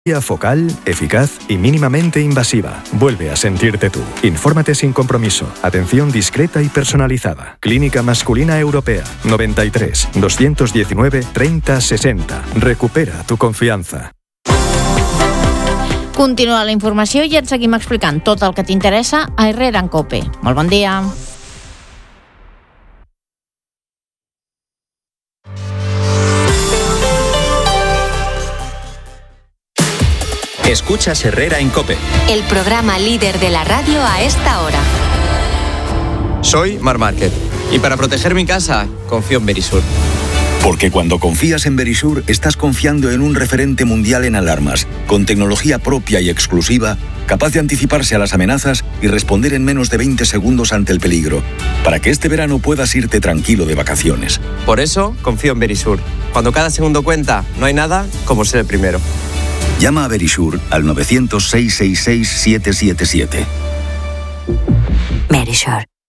Focal, eficaz y mínimamente invasiva. Vuelve a sentirte tú. Infórmate sin compromiso. Atención discreta y personalizada. Clínica Masculina Europea. 93 219 30 60. Recupera tu confianza. Continua la informació i et seguim explicant tot el que t'interessa a Herrera en Cope. Molt bon dia. Escuchas Herrera en COPE. El programa líder de la radio a esta hora. Soy Mar Márquez y para proteger mi casa confío en Verisur. Porque cuando confías en Verisur estás confiando en un referente mundial en alarmas, con tecnología propia y exclusiva, capaz de anticiparse a las amenazas y responder en menos de 20 segundos ante el peligro, para que este verano puedas irte tranquilo de vacaciones. Por eso confío en Verisur. Cuando cada segundo cuenta, no hay nada como ser el primero. Llama a Verisur al 900 666 777. Verisur.